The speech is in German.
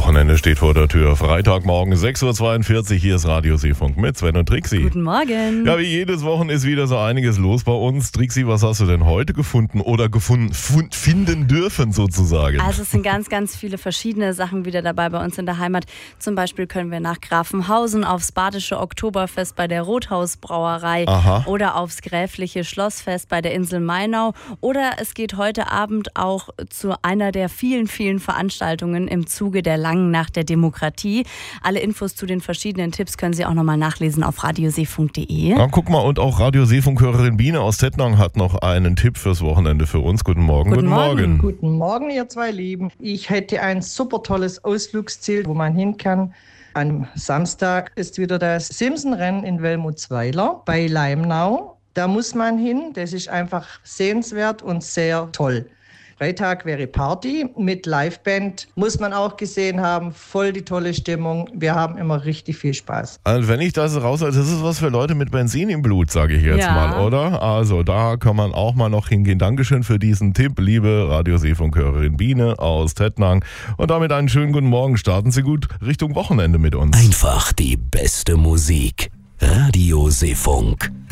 Wochenende steht vor der Tür. Freitagmorgen 6.42 Uhr. Hier ist Radio Seefunk mit Sven und Trixi. Guten Morgen. Ja, wie jedes Wochen ist wieder so einiges los bei uns. Trixi, was hast du denn heute gefunden oder finden dürfen sozusagen? Also es sind ganz, ganz viele verschiedene Sachen wieder dabei bei uns in der Heimat. Zum Beispiel können wir nach Grafenhausen aufs Badische Oktoberfest bei der Rothausbrauerei oder aufs Gräfliche Schlossfest bei der Insel Mainau. Oder es geht heute Abend auch zu einer der vielen, vielen Veranstaltungen im Zuge der langen Nacht der Demokratie. Alle Infos zu den verschiedenen Tipps können Sie auch nochmal nachlesen auf radioseefunk.de. Ja, guck mal, und auch Radioseefunk-Hörerin Biene aus Tettnang hat noch einen Tipp fürs Wochenende für uns. Guten Morgen. Guten Morgen. Guten Morgen, ihr zwei Lieben. Ich hätte ein super tolles Ausflugsziel, wo man hin kann. Am Samstag ist wieder das Simson-Rennen in Wellmutsweiler bei Leimnau. Da muss man hin. Das ist einfach sehenswert und sehr toll. Freitag wäre Party mit Liveband. Muss man auch gesehen haben. Voll die tolle Stimmung. Wir haben immer richtig viel Spaß. Also wenn ich das raushöre, das ist was für Leute mit Benzin im Blut, sage ich jetzt mal, oder? Also da kann man auch mal noch hingehen. Dankeschön für diesen Tipp, liebe Radio-Seefunk-Hörerin Biene aus Tettnang. Und damit einen schönen guten Morgen. Starten Sie gut Richtung Wochenende mit uns. Einfach die beste Musik. Radio Seefunk.